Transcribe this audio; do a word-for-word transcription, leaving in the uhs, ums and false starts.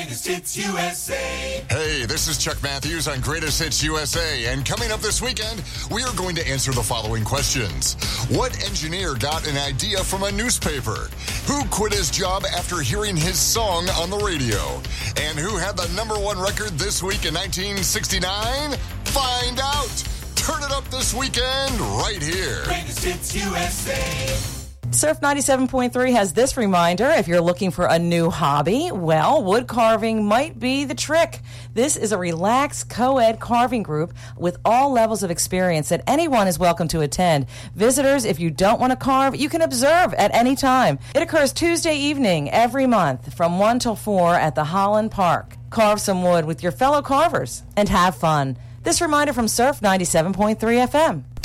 Greatest Hits U S A. Hey, this is Chuck Matthews on Greatest Hits U S A, and coming up this weekend, we are going to answer the following questions. What engineer got an idea from a newspaper? Who quit his job after hearing his song on the radio? And who had the number one record this week in nineteen sixty-nine? Find out! Turn it up this weekend right here. Greatest Hits U S A. Surf ninety-seven point three has this reminder. If you're looking for a new hobby, well, wood carving might be the trick. This is a relaxed co-ed carving group with all levels of experience that anyone is welcome to attend. Visitors, if you don't want to carve, you can observe at any time. It occurs Tuesday evening every month from one till four at the Holland Park. Carve some wood with your fellow carvers and have fun. This reminder from Surf ninety-seven point three F M.